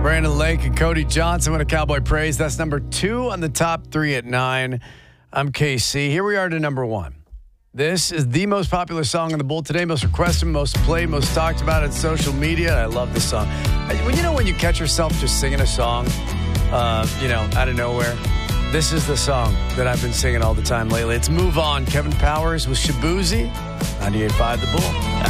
Brandon Lake and Cody Johnson with a Cowboy Praise. That's number 2 on the top 3 at 9. I'm KC. Here we are to number 1. This is the most popular song on the Bull today, most requested, most played, most talked about on social media. I love this song. When you catch yourself just singing a song, out of nowhere, this is the song that I've been singing all the time lately. It's Move On, Kevin Powers with Shabuzi, 98.5 The Bull.